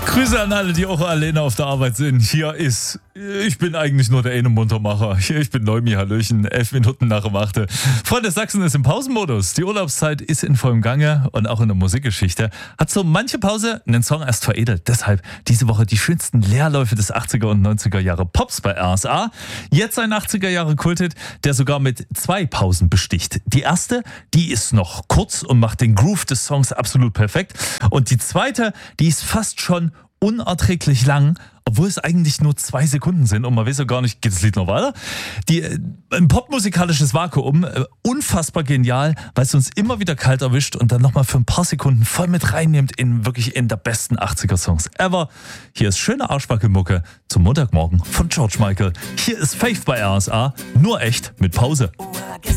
Grüße an alle, die auch alleine auf der Arbeit sind. Ich bin eigentlich nur der eine Muntermacher. Ich bin Neumi, Hallöchen, 11 Minuten nach dem 8. Freunde, Sachsen ist im Pausenmodus. Die Urlaubszeit ist in vollem Gange und auch in der Musikgeschichte hat so manche Pause einen Song erst veredelt. Deshalb diese Woche die schönsten Leerläufe des 80er und 90er Jahre Pops bei RSA. Jetzt ein 80er Jahre Kulthit, der sogar mit 2 Pausen besticht. Die erste, die ist noch kurz und macht den Groove des Songs absolut perfekt. Und die zweite, die ist fast schon unerträglich lang, obwohl es eigentlich nur 2 Sekunden sind und man weiß ja gar nicht, geht das Lied noch weiter? Ein popmusikalisches Vakuum, unfassbar genial, weil es uns immer wieder kalt erwischt und dann nochmal für ein paar Sekunden voll mit reinnimmt in der besten 80er-Songs ever. Hier ist schöne Arschbackelmucke zum Montagmorgen von George Michael. Hier ist Faith bei RSA, nur echt mit Pause.